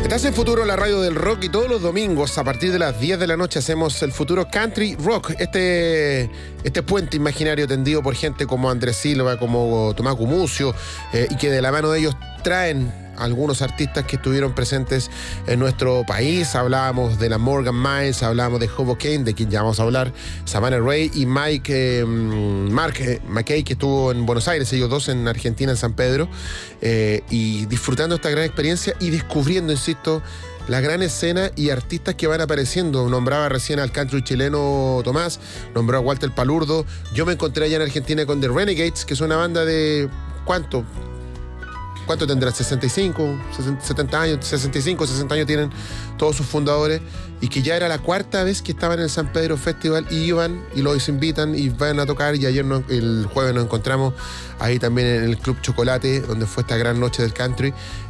Estás en Futuro, la radio del rock, y todos los domingos a partir de las 10 de la noche hacemos el Futuro Country Rock. Este puente imaginario tendido por gente como Andrés Silva, como Tomás Gumucio, y que de la mano de ellos traen algunos artistas que estuvieron presentes en nuestro país. Hablábamos de la Morgan Miles, hablábamos de Hoboken, de quien ya vamos a hablar, Savannah Rey y Mark McKay, que estuvo en Buenos Aires, ellos dos en Argentina, en San Pedro, y disfrutando esta gran experiencia y descubriendo, insisto, la gran escena y artistas que van apareciendo. Nombraba recién al country chileno Tomás, nombró a Walter Palurdo. Yo me encontré allá en Argentina con The Renegades, que es una banda de... ¿Cuánto tendrá? 65, 70 años, 65, 60 años tienen todos sus fundadores, y que ya era la cuarta vez que estaban en el San Pedro Festival, y iban y los invitan y van a tocar. Y ayer, el jueves, nos encontramos ahí también en el Club Chocolate, donde fue esta gran noche del country,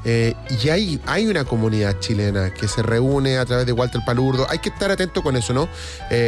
y hay una comunidad chilena que se reúne a través de Walter Palurdo. Hay que estar atento con eso, ¿no?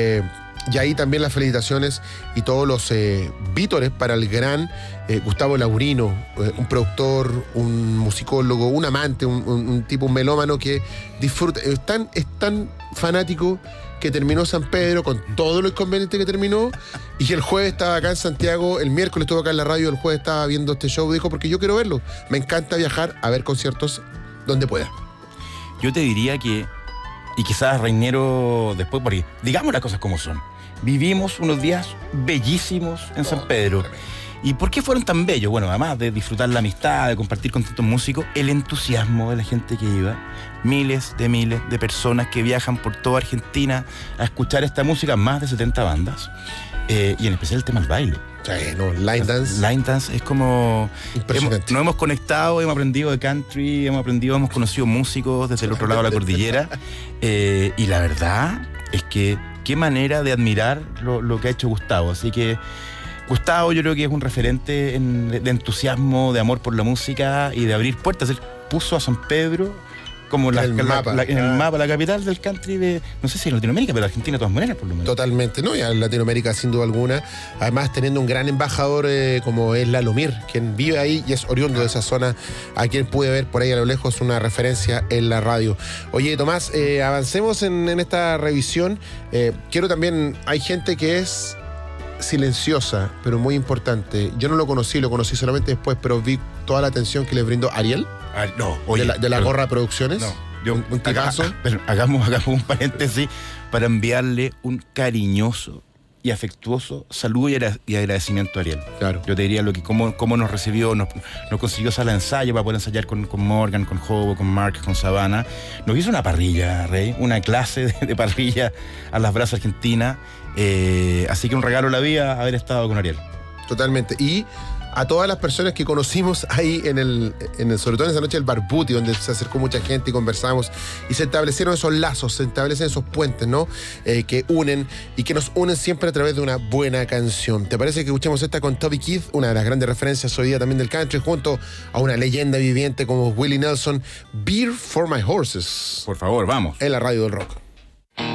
Y ahí también las felicitaciones y todos los vítores para el gran Gustavo Laurino, un productor, un musicólogo, un amante, un tipo, un melómano que disfruta. Es tan fanático que terminó San Pedro con todo lo inconveniente que terminó, y el jueves estaba acá en Santiago, el miércoles estuvo acá en la radio, el jueves estaba viendo este show, dijo, porque yo quiero verlo. Me encanta viajar a ver conciertos donde pueda. Yo te diría que, y quizás Reinero después, porque digamos las cosas como son, vivimos unos días bellísimos en San Pedro. ¿Y por qué fueron tan bellos? Bueno, además de disfrutar la amistad, de compartir con tantos músicos, el entusiasmo de la gente que iba. Miles de personas que viajan por toda Argentina a escuchar esta música, más de 70 bandas. Y en especial el tema del baile. Line Dance. Line Dance es como... Impresionante. Nos hemos conectado, hemos aprendido de country, hemos conocido músicos desde el otro lado de la cordillera. Y la verdad es que qué manera de admirar lo que ha hecho Gustavo. Así que Gustavo, yo creo que es un referente de entusiasmo, de amor por la música y de abrir puertas. Él puso a San Pedro como en el mapa, la capital del country de, no sé si en Latinoamérica, pero Argentina de todas maneras, por lo menos. Totalmente, ¿no? Y en Latinoamérica, sin duda alguna. Además, teniendo un gran embajador como es Lalomir, quien vive ahí y es oriundo de esa zona, a quien pude ver por ahí a lo lejos, una referencia en la radio. Oye, Tomás, avancemos en esta revisión. Quiero también, hay gente que es silenciosa, pero muy importante. Yo no lo conocí solamente después, pero vi toda la atención que le brindó Ariel. No, oye, de la Gorra Producciones. No, un tipazo. Hagamos un paréntesis para enviarle un cariñoso y afectuoso saludo y agradecimiento a Ariel. Claro. Yo te diría cómo nos recibió, nos consiguió sala de ensayo para poder ensayar con Morgan, con Hobo, con Mark, con Savannah. Nos hizo una parrilla, Rey, una clase de parrilla a las brasas argentinas. Así que un regalo a la vida haber estado con Ariel. Totalmente. Y a todas las personas que conocimos ahí sobre todo en esa noche del Barbuti, donde se acercó mucha gente y conversamos, y se establecieron esos lazos, se establecen esos puentes, ¿no? Que unen, y que nos unen siempre a través de una buena canción. ¿Te parece que escuchemos esta con Toby Keith, una de las grandes referencias hoy día también del country, junto a una leyenda viviente como Willie Nelson, Beer for My Horses? Por favor, vamos. En la radio del rock.